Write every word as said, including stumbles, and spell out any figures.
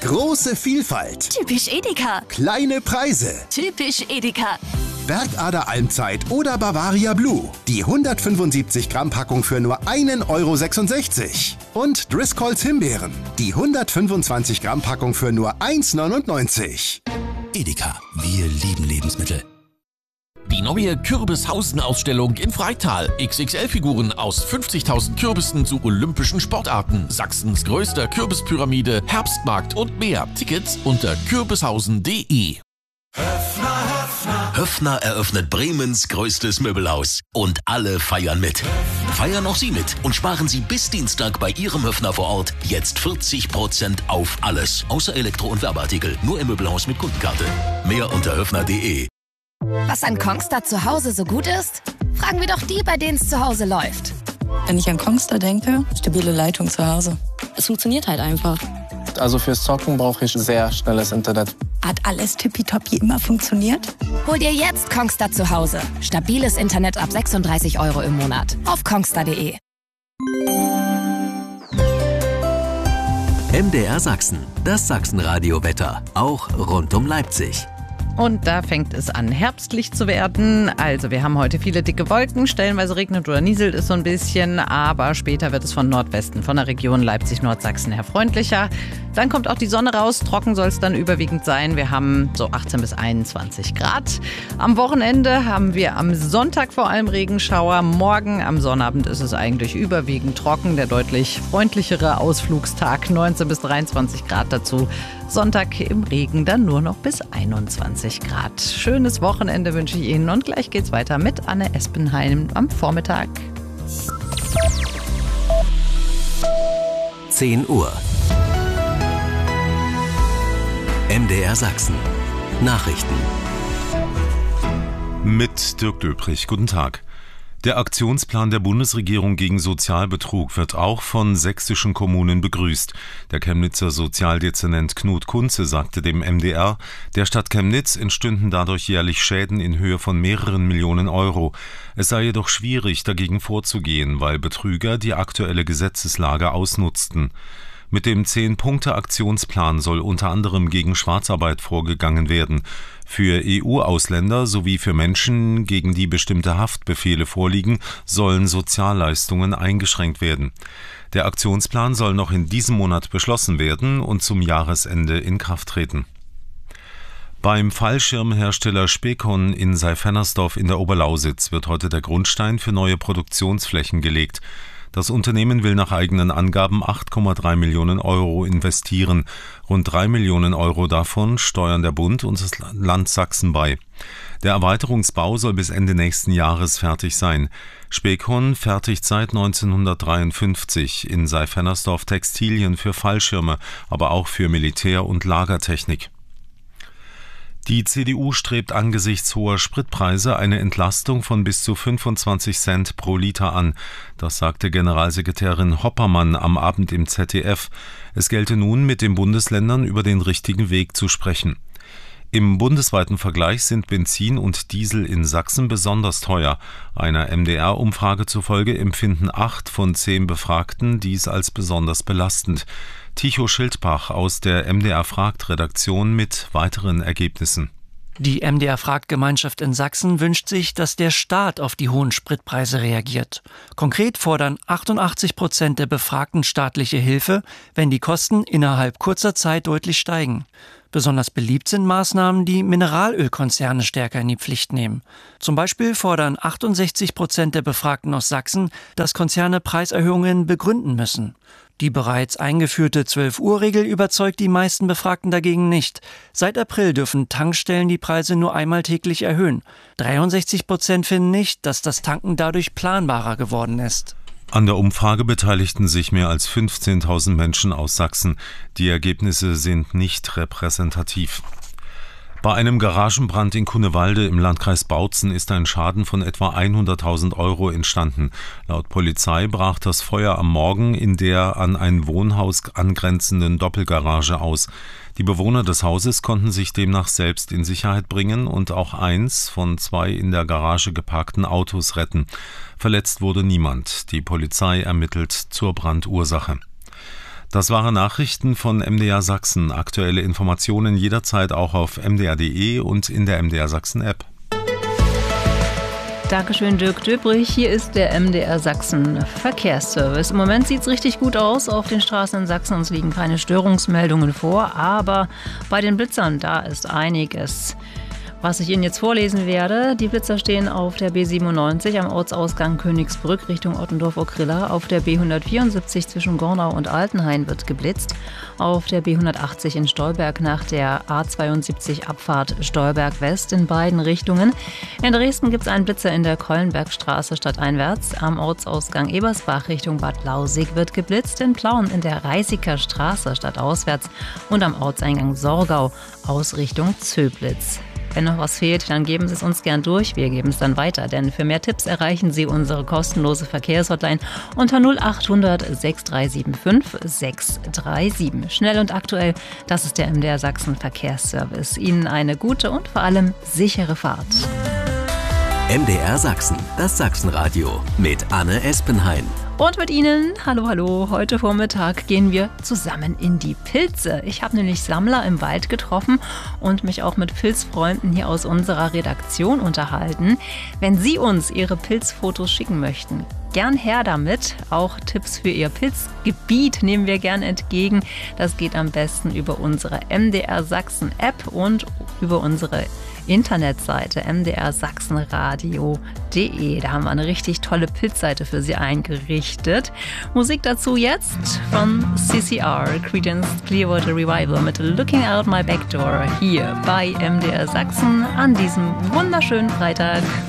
Große Vielfalt. Typisch Edeka. Kleine Preise. Typisch Edeka. Bergader Almzeit oder Bavaria Blue. Die hundertfünfundsiebzig Gramm Packung für nur einen Euro sechsundsechzig. Und Driscolls Himbeeren. Die hundertfünfundzwanzig Gramm Packung für nur eins neunundneunzig. Edeka, wir lieben Lebensmittel. Die neue Kürbishausen-Ausstellung in Freital. X X L-Figuren aus fünfzigtausend Kürbissen zu olympischen Sportarten. Sachsens größter Kürbispyramide, Herbstmarkt und mehr. Tickets unter kürbishausen punkt de. Höffner eröffnet Bremens größtes Möbelhaus. Und alle feiern mit. Feiern auch Sie mit und sparen Sie bis Dienstag bei Ihrem Höffner vor Ort jetzt vierzig Prozent auf alles. Außer Elektro- und Werbeartikel. Nur im Möbelhaus mit Kundenkarte. Mehr unter höffner punkt de. Was an Kongstar zu Hause so gut ist? Fragen wir doch die, bei denen es zu Hause läuft. Wenn ich an Kongstar denke, stabile Leitung zu Hause. Es funktioniert halt einfach. Also fürs Zocken brauche ich sehr schnelles Internet. Hat alles tippitoppi immer funktioniert? Hol dir jetzt Kongstar zu Hause. Stabiles Internet ab sechsunddreißig Euro im Monat. Auf kongstar punkt de. M D R Sachsen, das Sachsenradio-Wetter, auch rund um Leipzig. Und da fängt es an, herbstlich zu werden. Also wir haben heute viele dicke Wolken, stellenweise regnet oder nieselt es so ein bisschen, aber später wird es von Nordwesten, von der Region Leipzig-Nordsachsen her freundlicher. Dann kommt auch die Sonne raus, trocken soll es dann überwiegend sein. Wir haben so achtzehn bis einundzwanzig Grad. Am Wochenende haben wir am Sonntag vor allem Regenschauer. Morgen am Sonnabend ist es eigentlich überwiegend trocken. Der deutlich freundlichere Ausflugstag, neunzehn bis dreiundzwanzig Grad dazu. Sonntag im Regen dann nur noch bis einundzwanzig Grad. Schönes Wochenende wünsche ich Ihnen und gleich geht's weiter mit Anne Espenheim am Vormittag. zehn Uhr. M D R Sachsen. Nachrichten. Mit Dirk Döprich. Guten Tag. Der Aktionsplan der Bundesregierung gegen Sozialbetrug wird auch von sächsischen Kommunen begrüßt. Der Chemnitzer Sozialdezernent Knut Kunze sagte dem M D R, der Stadt Chemnitz entstünden dadurch jährlich Schäden in Höhe von mehreren Millionen Euro. Es sei jedoch schwierig, dagegen vorzugehen, weil Betrüger die aktuelle Gesetzeslage ausnutzten. Mit dem Zehn-Punkte-Aktionsplan soll unter anderem gegen Schwarzarbeit vorgegangen werden. Für E U-Ausländer sowie für Menschen, gegen die bestimmte Haftbefehle vorliegen, sollen Sozialleistungen eingeschränkt werden. Der Aktionsplan soll noch in diesem Monat beschlossen werden und zum Jahresende in Kraft treten. Beim Fallschirmhersteller Spekon in Seifernersdorf in der Oberlausitz wird heute der Grundstein für neue Produktionsflächen gelegt. Das Unternehmen will nach eigenen Angaben acht Komma drei Millionen Euro investieren. Rund drei Millionen Euro davon steuern der Bund und das Land Sachsen bei. Der Erweiterungsbau soll bis Ende nächsten Jahres fertig sein. Spekon fertigt seit neunzehnhundertdreiundfünfzig in Seifernersdorf Textilien für Fallschirme, aber auch für Militär- und Lagertechnik. Die C D U strebt angesichts hoher Spritpreise eine Entlastung von bis zu fünfundzwanzig Cent pro Liter an. Das sagte Generalsekretärin Hoppermann am Abend im Z D F. Es gelte nun, mit den Bundesländern über den richtigen Weg zu sprechen. Im bundesweiten Vergleich sind Benzin und Diesel in Sachsen besonders teuer. Einer M D R-Umfrage zufolge empfinden acht von zehn Befragten dies als besonders belastend. Tycho Schildbach aus der M D R-Fragt-Redaktion mit weiteren Ergebnissen. Die M D R-Fragt-Gemeinschaft in Sachsen wünscht sich, dass der Staat auf die hohen Spritpreise reagiert. Konkret fordern achtundachtzig Prozent der Befragten staatliche Hilfe, wenn die Kosten innerhalb kurzer Zeit deutlich steigen. Besonders beliebt sind Maßnahmen, die Mineralölkonzerne stärker in die Pflicht nehmen. Zum Beispiel fordern achtundsechzig Prozent der Befragten aus Sachsen, dass Konzerne Preiserhöhungen begründen müssen. Die bereits eingeführte zwölf-Uhr-Regel überzeugt die meisten Befragten dagegen nicht. Seit April dürfen Tankstellen die Preise nur einmal täglich erhöhen. dreiundsechzig Prozent finden nicht, dass das Tanken dadurch planbarer geworden ist. An der Umfrage beteiligten sich mehr als fünfzehntausend Menschen aus Sachsen. Die Ergebnisse sind nicht repräsentativ. Bei einem Garagenbrand in Cunewalde im Landkreis Bautzen ist ein Schaden von etwa hunderttausend Euro entstanden. Laut Polizei brach das Feuer am Morgen in der an ein Wohnhaus angrenzenden Doppelgarage aus. Die Bewohner des Hauses konnten sich demnach selbst in Sicherheit bringen und auch eins von zwei in der Garage geparkten Autos retten. Verletzt wurde niemand. Die Polizei ermittelt zur Brandursache. Das waren Nachrichten von M D R Sachsen. Aktuelle Informationen jederzeit auch auf m d r punkt d e und in der M D R Sachsen App. Dankeschön, Dirk Döbrich. Hier ist der M D R Sachsen Verkehrsservice. Im Moment sieht es richtig gut aus auf den Straßen in Sachsen. Uns liegen keine Störungsmeldungen vor, aber bei den Blitzern, da ist einiges, was ich Ihnen jetzt vorlesen werde. Die Blitzer stehen auf der B siebenundneunzig am Ortsausgang Königsbrück Richtung Ottendorf-Okrilla. Auf der B hundertvierundsiebzig zwischen Gornau und Altenhain wird geblitzt. Auf der B hundertachtzig in Stolberg nach der A zweiundsiebzig Abfahrt Stolberg West in beiden Richtungen. In Dresden gibt es einen Blitzer in der Kollenbergstraße stadteinwärts. Am Ortsausgang Ebersbach Richtung Bad Lausig wird geblitzt. In Plauen in der Reisiker Straße stadtauswärts und am Ortseingang Sorgau Ausrichtung Zöblitz. Wenn noch was fehlt, dann geben Sie es uns gern durch. Wir geben es dann weiter, denn für mehr Tipps erreichen Sie unsere kostenlose Verkehrshotline unter null acht hundert sechs drei sieben fünf sechs drei sieben. Schnell und aktuell, das ist der M D R Sachsen Verkehrsservice. Ihnen eine gute und vor allem sichere Fahrt. M D R Sachsen, das Sachsenradio mit Anne Espenhain. Und mit Ihnen, hallo, hallo, heute Vormittag gehen wir zusammen in die Pilze. Ich habe nämlich Sammler im Wald getroffen und mich auch mit Pilzfreunden hier aus unserer Redaktion unterhalten. Wenn Sie uns Ihre Pilzfotos schicken möchten, gern her damit. Auch Tipps für Ihr Pilzgebiet nehmen wir gern entgegen. Das geht am besten über unsere M D R Sachsen App und über unsere Internetseite m d r sachsenradio punkt d e. Da haben wir eine richtig tolle Pilzseite für Sie eingerichtet. Musik dazu jetzt von C C R, Creedence Clearwater Revival mit Looking Out My Back Door hier bei M D R Sachsen an diesem wunderschönen Freitag.